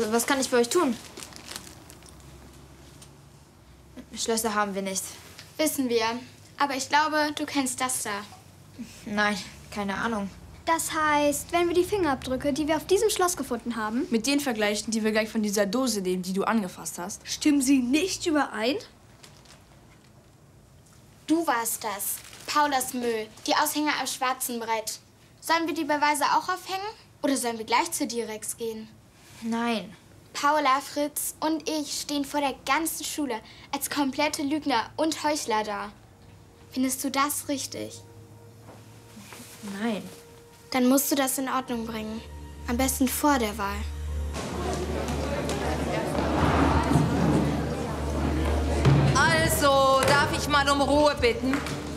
Was kann ich für euch tun? Schlösser haben wir nicht. Wissen wir. Aber ich glaube, du kennst das da. Nein, keine Ahnung. Das heißt, wenn wir die Fingerabdrücke, die wir auf diesem Schloss gefunden haben, mit den vergleichen, die wir gleich von dieser Dose nehmen, die du angefasst hast, stimmen sie nicht überein? Du warst das. Paulas Müll. Die Aushänger am schwarzen Brett. Sollen wir die Beweise auch aufhängen? Oder sollen wir gleich zu Direx gehen? Nein. Paula, Fritz und ich stehen vor der ganzen Schule als komplette Lügner und Heuchler da. Findest du das richtig? Nein. Dann musst du das in Ordnung bringen. Am besten vor der Wahl. Also, darf ich mal um Ruhe bitten?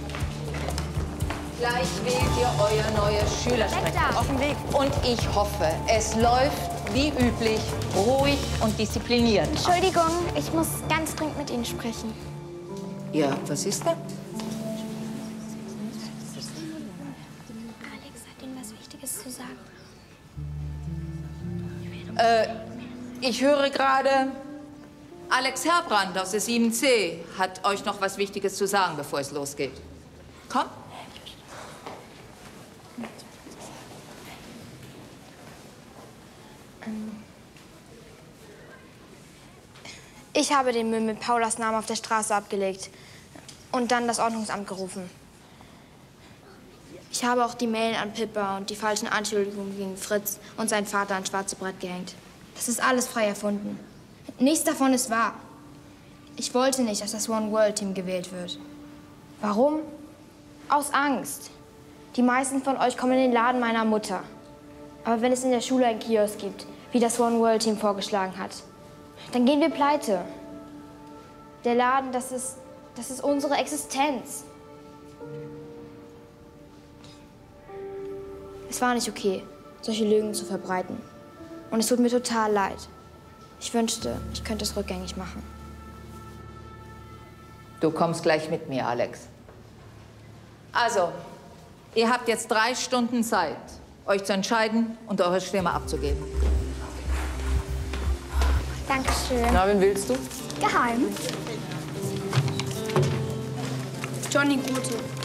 Gleich wählt ihr euer neues Schülersprecher auf dem Weg. Und ich hoffe, es läuft wie üblich ruhig und diszipliniert. Entschuldigung, ich muss ganz dringend mit Ihnen sprechen. Ja, was ist denn? Alex hat Ihnen was Wichtiges zu sagen. Ich höre gerade, Alex Herbrand aus der 7C hat euch noch was Wichtiges zu sagen, bevor es losgeht. Komm. Ich habe den Müll mit Paulas Namen auf der Straße abgelegt und dann das Ordnungsamt gerufen. Ich habe auch die Mail an Pippa und die falschen Anschuldigungen gegen Fritz und seinen Vater ans schwarze Brett gehängt. Das ist alles frei erfunden. Nichts davon ist wahr. Ich wollte nicht, dass das One-World-Team gewählt wird. Warum? Aus Angst. Die meisten von euch kommen in den Laden meiner Mutter. Aber wenn es in der Schule einen Kiosk gibt, wie das One-World-Team vorgeschlagen hat, dann gehen wir pleite. Der Laden, das ist unsere Existenz. Es war nicht okay, solche Lügen zu verbreiten. Und es tut mir total leid. Ich wünschte, ich könnte es rückgängig machen. Du kommst gleich mit mir, Alex. Also, ihr habt jetzt 3 Stunden Zeit, euch zu entscheiden und eure Stimme abzugeben. Dankeschön. Na, wen willst du? Geheim. Johnny Grote.